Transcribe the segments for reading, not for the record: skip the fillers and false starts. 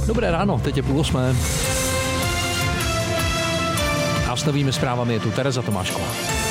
Dobré ráno, teď je 7:30. A s novými zprávami je tu Tereza Tomášková.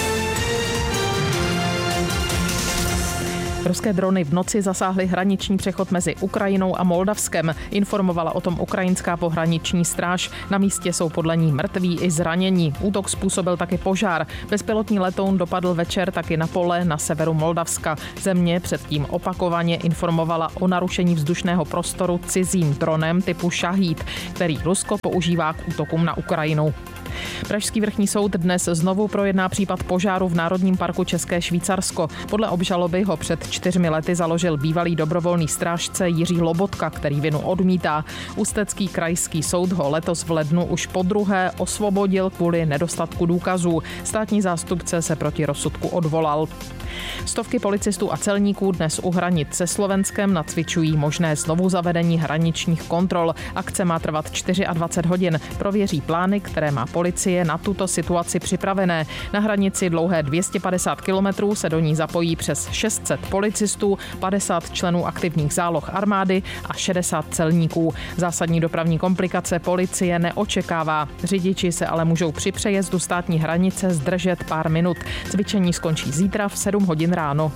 Ruské drony v noci zasáhly hraniční přechod mezi Ukrajinou a Moldavskem. Informovala o tom ukrajinská pohraniční stráž. Na místě jsou podle ní mrtví i zranění. Útok způsobil taky požár. Bezpilotní letoun dopadl večer taky na pole na severu Moldavska. Země předtím opakovaně informovala o narušení vzdušného prostoru cizím dronem typu Šahíd, který Rusko používá k útokům na Ukrajinu. Pražský vrchní soud dnes znovu projedná případ požáru v Národním parku České Švýcarsko. Podle obžaloby ho před 4 lety založil bývalý dobrovolný strážce Jiří Lobotka, který vinu odmítá. Ústecký krajský soud ho letos v lednu už podruhé osvobodil kvůli nedostatku důkazů. Státní zástupce se proti rozsudku odvolal. Stovky policistů a celníků dnes u hranic se Slovenskem nacvičují možné znovu zavedení hraničních kontrol. Akce má trvat 24 hodin. Prověří plány, které má policie na tuto situaci připravené. Na hranici dlouhé 250 kilometrů se do ní zapojí přes 600 policistů, 50 členů aktivních záloh armády a 60 celníků. Zásadní dopravní komplikace policie neočekává. Řidiči se ale můžou při přejezdu státní hranice zdržet pár minut. Cvičení skončí zítra v 7 hodin ráno.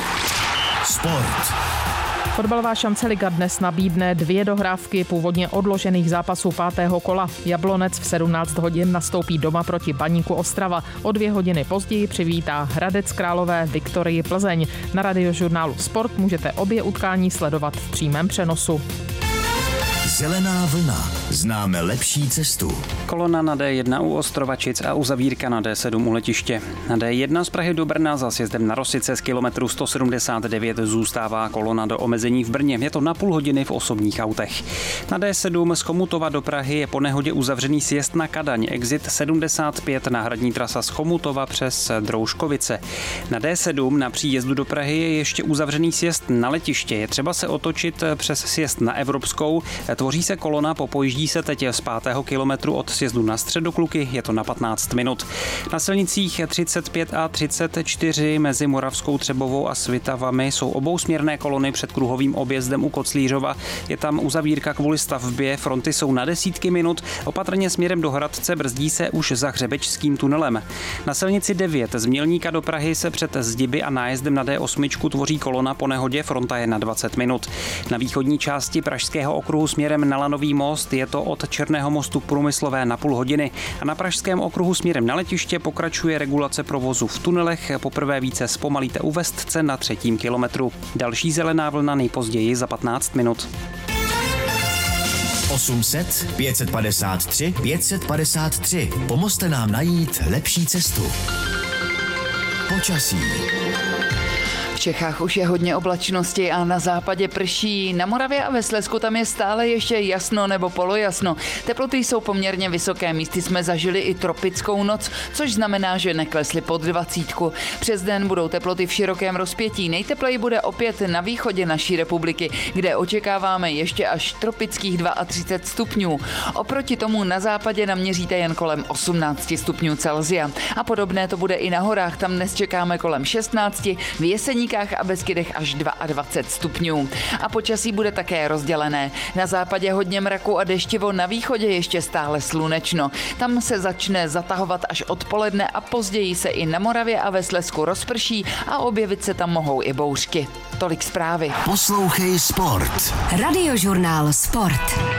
Sport. Fotbalová šance liga dnes nabídne 2 dohrávky původně odložených zápasů 5. kola. Jablonec v 17 hodin nastoupí doma proti Baníku Ostrava. O 2 hodiny později přivítá Hradec Králové Viktorii Plzeň. Na Radiožurnálu Sport můžete obě utkání sledovat v přímém přenosu. Zelená vlna. Známe lepší cestu. Kolona na D1 u Ostrovačic a uzavírka na D7 u letiště. Na D1 z Prahy do Brna za sjezdem na Rosice z kilometru 179 zůstává kolona do omezení v Brně. Je to na půl hodiny v osobních autech. Na D7 z Chomutova do Prahy je po nehodě uzavřený sjezd na Kadaň. Exit 75 náhradní trasa z Chomutova přes Drouškovice. Na D7 na příjezdu do Prahy je ještě uzavřený sjezd na letiště. Je třeba se otočit přes sjezd na Evropskou. Tvoří se kolona, popojíždí se teď z 5. kilometru od sjezdu na Středokluky, je to na 15 minut. Na silnicích 35 a 34 mezi Moravskou Třebovou a Svitavami jsou obousměrné kolony před kruhovým objezdem u Koclířova. Je tam uzavírka kvůli stavbě, fronty jsou na desítky minut, opatrně směrem do Hradce brzdí se už za Hřebečským tunelem. Na silnici 9 z Mělníka do Prahy se před Zdiby a nájezdem na D8 tvoří kolona po nehodě, fronta je na 20 minut. Na východní části Pražského okruhu směrem na Lanový most je to od Černého mostu k Průmyslové na půl hodiny a na Pražském okruhu směrem na letiště pokračuje regulace provozu v tunelech. Poprvé více zpomalíte u Vestce na 3. kilometru. Další zelená vlna nejpozději za 15 minut. 800 553 553. Pomozte nám najít lepší cestu. Počasí. V Čechách už je hodně oblačnosti a na západě prší. Na Moravě a ve Slezsku tam je stále ještě jasno nebo polojasno. Teploty jsou poměrně vysoké, místy jsme zažili i tropickou noc, což znamená, že neklesly pod 20. Přes den budou teploty v širokém rozpětí. Nejtepleji bude opět na východě naší republiky, kde očekáváme ještě až tropických 32 stupňů. Oproti tomu na západě naměříte jen kolem 18 stupňů Celsia. A podobné to bude i na horách, tam dnes čekáme kolem 16, v Jeseníkách a Beskydech až 22 stupňů. A počasí bude také rozdělené. Na západě hodně mraku a deštivo, na východě ještě stále slunečno. Tam se začne zatahovat až odpoledne a později se i na Moravě a ve Slezsku rozprší a objevit se tam mohou i bouřky. Tolik zprávy. Poslouchej Sport. Radiožurnál Sport.